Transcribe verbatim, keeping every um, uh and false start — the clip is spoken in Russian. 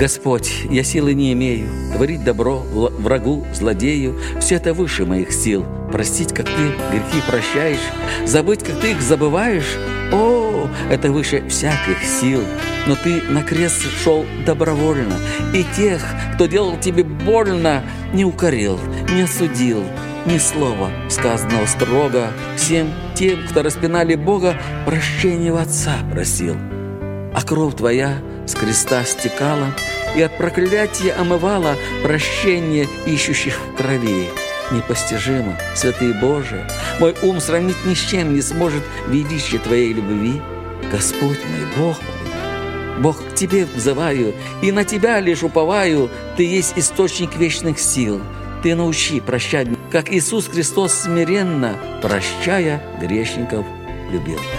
Господь, я силы не имею творить добро врагу, злодею. Все это выше моих сил. Простить, как ты грехи прощаешь, забыть, как ты их забываешь. О, это выше всяких сил. Но ты на крест шел добровольно, и тех, кто делал тебе больно, не укорил, не осудил, ни слова сказанного строго. Всем тем, кто распинали Бога, прощения у Отца просил. А кровь твоя с креста стекала и от проклятия омывала прощение ищущих в крови. Непостижимо, святый Боже, мой ум сравнить ни с чем не сможет величие Твоей любви. Господь мой, Бог мой, Бог, к Тебе взываю, и на Тебя лишь уповаю. Ты есть источник вечных сил. Ты научи прощать, как Иисус Христос смиренно, прощая грешников, любил.